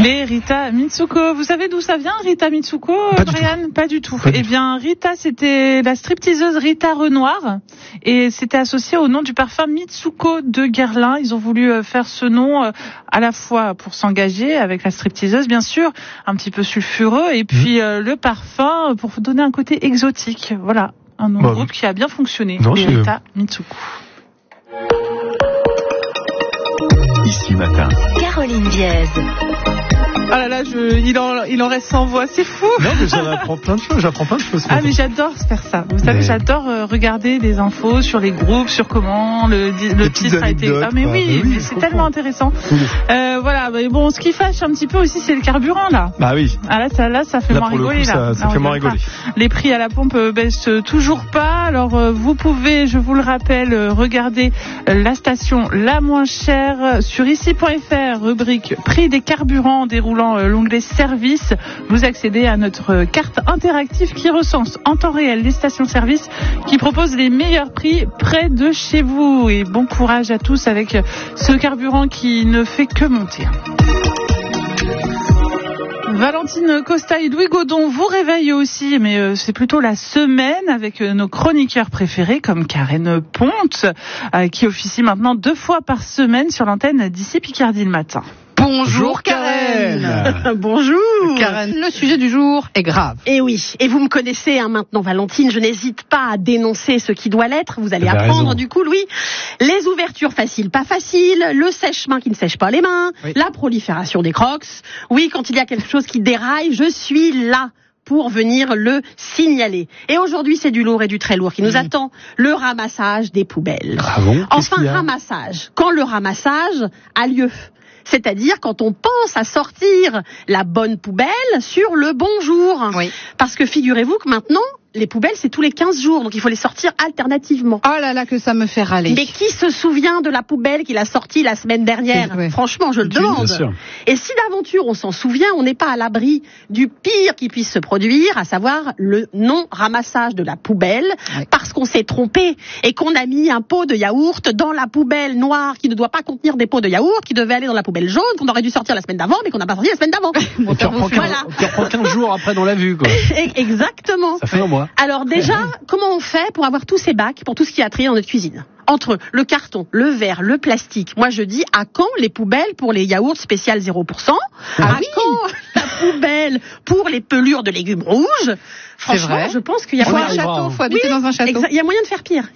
Les Rita Mitsuko. Vous savez d'où ça vient, Rita Mitsuko, Brian? Pas du tout. Eh bien, Rita, c'était la stripteaseuse Rita Renoir. Et c'était associé au nom du parfum Mitsuko de Guerlain. Ils ont voulu faire ce nom à la fois pour s'engager avec la stripteaseuse, bien sûr, un petit peu sulfureux, et puis le parfum pour donner un côté exotique. Voilà, un nom de groupe qui a bien fonctionné. Les Rita Mitsuko. Ici matin, Caroline Diaz. Ah là là, il en reste sans voix, c'est fou. Non, mais j'apprends plein de choses. Ah mais j'adore faire ça. Vous savez, j'adore regarder des infos sur les groupes, sur comment le titre a été. Ah mais oui, mais c'est tellement intéressant. Voilà, mais bon, ce qui fâche un petit peu aussi, c'est le carburant là. Bah oui. Ah là, ça fait moins rigoler là. Ça fait moins rigoler. Les prix à la pompe baissent toujours pas. Alors vous pouvez, je vous le rappelle, regarder la station la moins chère sur ici.fr, rubrique prix des carburants, déroulant l'onglet service. Vous accédez à notre carte interactive qui recense en temps réel les stations-service qui proposent les meilleurs prix près de chez vous. Et bon courage à tous avec ce carburant qui ne fait que monter. Valentine Costa et Louis Godon vous réveillent aussi, mais c'est plutôt la semaine avec nos chroniqueurs préférés comme Karen Ponte, qui officie maintenant 2 fois par semaine sur l'antenne d'ici Picardie le matin. Bonjour Karen. Bonjour Karen, le sujet du jour est grave. Et oui, et vous me connaissez maintenant Valentine, je n'hésite pas à dénoncer ce qui doit l'être, vous allez apprendre du coup Louis. Les ouvertures faciles, pas faciles, le sèche-main qui ne sèche pas les mains, la prolifération des crocs. Oui, quand il y a quelque chose qui déraille, je suis là pour venir le signaler. Et aujourd'hui, c'est du lourd et du très lourd qui nous attend, le ramassage des poubelles. Ah bon, enfin, ramassage, quand le ramassage a lieu. C'est-à-dire quand on pense à sortir la bonne poubelle sur le bon jour. Oui. Parce que figurez-vous que maintenant, les poubelles, c'est tous les 15 jours, donc il faut les sortir alternativement. Oh là là, que ça me fait râler. Mais qui se souvient de la poubelle qu'il a sortie la semaine dernière ? Franchement, je le demande. Et si d'aventure on s'en souvient, on n'est pas à l'abri du pire qui puisse se produire, à savoir le non-ramassage de la poubelle, parce qu'on s'est trompé et qu'on a mis un pot de yaourt dans la poubelle noire qui ne doit pas contenir des pots de yaourt, qui devait aller dans la poubelle jaune, qu'on aurait dû sortir la semaine d'avant, mais qu'on n'a pas sorti la semaine d'avant. Tu reprends 15 jours après dans la vue, quoi. Exactement. Ça fait un mois. Alors déjà, comment on fait pour avoir tous ces bacs, pour tout ce qui a trait dans notre cuisine ? Entre le carton, le verre, le plastique, moi je dis à quand les poubelles pour les yaourts spécial 0%? Quand la poubelle pour les pelures de légumes rouges? Franchement, je pense qu'il y a un château, faut habiter dans un château. Il y a moyen de faire pire.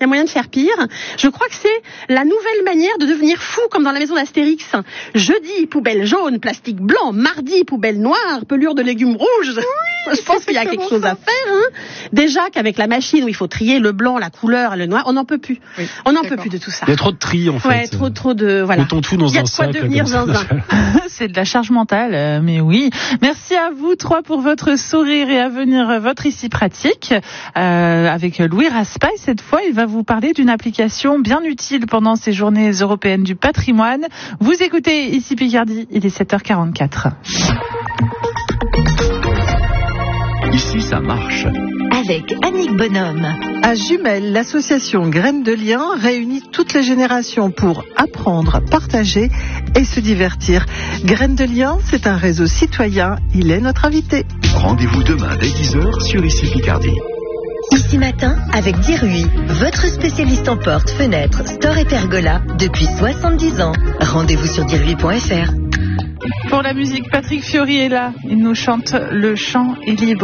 Je crois que c'est la nouvelle manière de devenir fou, comme dans la maison d'Astérix. Jeudi, poubelle jaune, plastique blanc. Mardi, poubelle noire, pelure de légumes rouges. Je pense qu'il y a quelque chose à faire. Déjà qu'avec la machine où il faut trier le blanc, la couleur et le noir, on n'en peut plus. On n'en peut plus de tout ça. Il y a trop de tri en fait. Ouais, trop de voilà. Mettons tout dans un sac. Il y a de quoi devenir zinzin. C'est de la charge mentale, mais oui. Merci à vous 3 pour votre sourire et à venir votre Ici Pratique avec Louis Raspail. Cette fois, il va vous parler d'une application bien utile pendant ces journées européennes du patrimoine. Vous écoutez Ici Picardie, il est 7h44. ici ça marche. Avec Annick Bonhomme. À Jumelles, l'association Graines de Liens réunit toutes les générations pour apprendre, partager et se divertir. Graines de Liens, c'est un réseau citoyen. Il est notre invité. Rendez-vous demain dès 10h sur Ici Picardie. Ici matin, avec Dirui, votre spécialiste en portes, fenêtres, stores et pergolas depuis 70 ans. Rendez-vous sur dirui.fr. Pour la musique, Patrick Fiori est là. Il nous chante Le chant est libre.